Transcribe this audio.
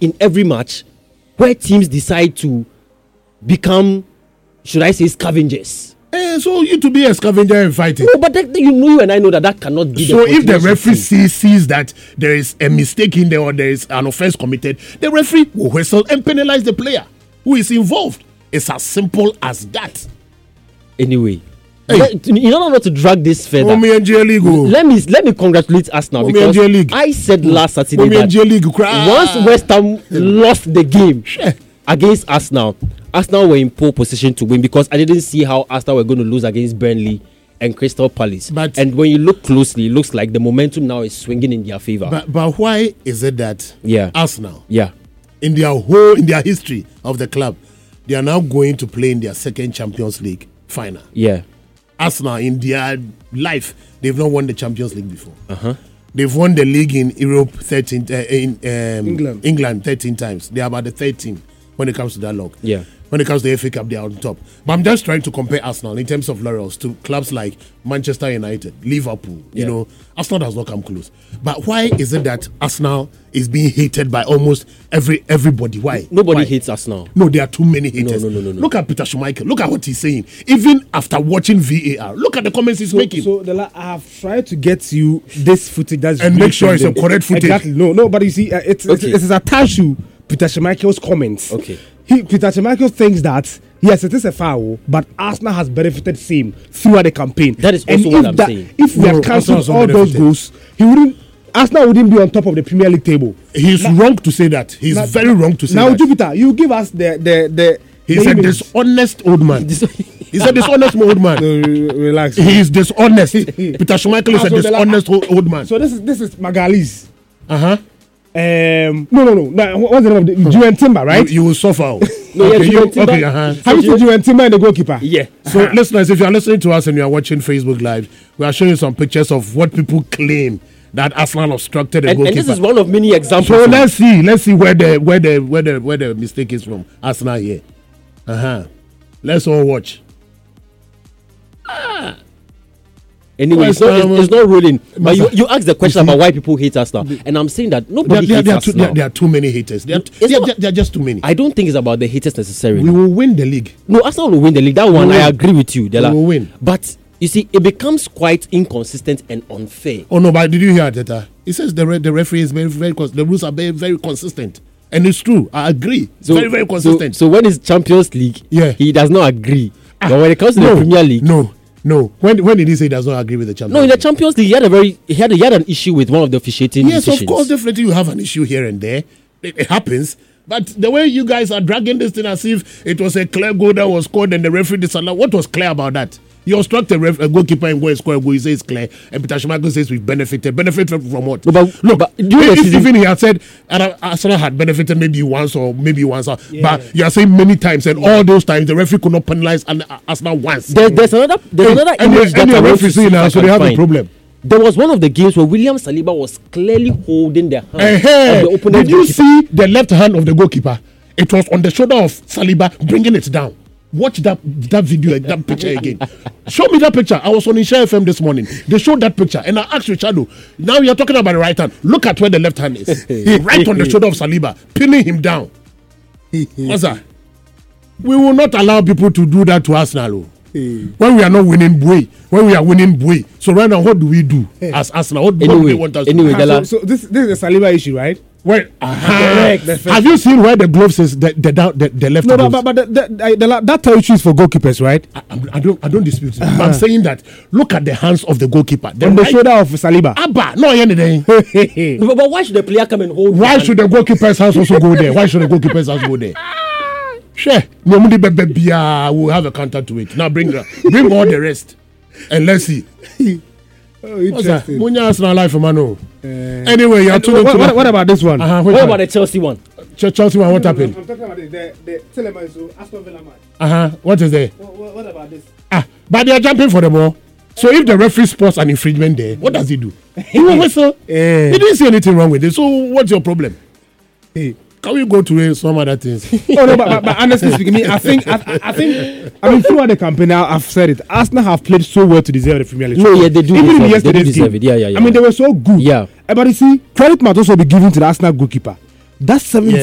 in every match where teams decide to become, should I say, scavengers. So you to be a scavenger and fighting. No, but you and I know that cannot be. So if the referee sees that there is a mistake in there or there is an offense committed, the referee will whistle and penalize the player who is involved. It's as simple as that. Anyway, you don't know to drag this further. Let me congratulate Arsenal because I said last Saturday that once West Ham lost the game against Arsenal were in pole position to win, because I didn't see how Arsenal were going to lose against Burnley and Crystal Palace. And when you look closely, it looks like the momentum now is swinging in their favor. But why is it that Arsenal, in their history of the club, they are now going to play in their second Champions League final? Arsenal, in their life, they've not won the Champions League before. They've won the league in Europe 13 England 13 times. They are about the 13 when it comes to that log. When it comes to the FA Cup, they are on top. But I'm just trying to compare Arsenal in terms of laurels to clubs like Manchester United, Liverpool. You know, Arsenal does not come close. But why is it that Arsenal is being hated by almost everybody? Why? Nobody hates Arsenal. No, there are too many haters. No. Look at Peter Schmeichel. Look at what he's saying. Even after watching VAR, look at the comments he's making. So I have tried to get you this footage and really make sure it's a correct footage. Exactly. No, but you see, it's attached to Peter Schmeichel's comments. Peter Schmeichel thinks that yes, it is a foul, but Arsenal has benefited same throughout the campaign. That is also what I'm saying. If we had cancelled all those goals, Arsenal wouldn't be on top of the Premier League table. He's wrong to say that. He's very wrong to say that. Now, Jupiter, you give us the He's a dishonest old man. He's a dishonest old man. No, relax. He's dishonest. Peter Schmeichel is a dishonest old man. So this is Magali's. No. What's the name of the Juan Timber, right? You will suffer. Have you seen Juan Timber and the goalkeeper? Yeah. So listeners, if you are listening to us and you are watching Facebook Live, we are showing you some pictures of what people claim that Arsenal obstructed the goalkeeper. And this is one of many examples. So let's see where the mistake is from. Arsenal here. Let's all watch. Anyway, it's not rolling. But you asked the question about why people hate Arsenal, and I'm saying that nobody hates Arsenal. There are too many haters. There are just too many. I don't think it's about the haters necessarily. We will win the league. No, Arsenal will win the league. That one, I agree with you. We will win. But you see, it becomes quite inconsistent and unfair. Oh no, but did you hear that? He says the referee is very the rules are very, very consistent. And it's true. I agree. Very, very consistent. So when it's Champions League, he does not agree. But when it comes to the Premier League, no. When did he say he does not agree with the Champions League? No, in the Champions League, he had an issue with one of the officiating decisions. Yes, of course, definitely you have an issue here and there. It happens. But the way you guys are dragging this thing as if it was a clear goal that was scored and the referee disallowed, what was clear about that? You obstruct a goalkeeper and go and score a goal. You say it's clear, and Peter Schmeichel says we've benefited. Benefit from what? If even he had said Arsenal had benefited maybe once, but you are saying many times, and all those times the referee could not penalize Arsenal once. There's another image that the referee see now, so they have a problem. There was one of the games where William Saliba was clearly holding the hand of the opponent. Did you see the left hand of the goalkeeper? It was on the shoulder of Saliba, bringing it down. Watch that video, that picture again. Show me that picture. I was on Isha FM this morning. They showed that picture, and I asked Richardo, now you're talking about the right hand. Look at where the left hand is. Right on the shoulder of Saliba, pinning him down. What's that? We will not allow people to do that to Arsenal. When we are not winning, when we are winning, so right now, what do we do as Arsenal? What do we want us to do? So this is a Saliba issue, right? Well, have you seen where the gloves is? The left. No, but that territory is for goalkeepers, right? I don't dispute it. But I'm saying that look at the hands of the goalkeeper on the shoulder of Saliba. No, anything. But why should the player come and hold? Why should the goalkeeper's hands also go there? Why should the goalkeeper's hands go there? Sure, we'll have a counter to it. Now bring all the rest, and let's see. Oh, interesting. Anyway, you're what about this one? What about the Chelsea one? Chelsea one, what happened? I'm talking about the Telemans, Aston Villa match. What is there? What about this? But they are jumping for the ball. So if the referee spots an infringement there, what does he do? He will whistle. He didn't see anything wrong with it. So what's your problem? Can we go to some other things? But honestly speaking, I think throughout the campaign now, I've said it. Arsenal have played so well to deserve the Premier League. No, yeah, they do. Even in yesterday's game. Yeah. I mean, they were so good. Yeah. But you see, credit must also be given to the Arsenal goalkeeper. That's 70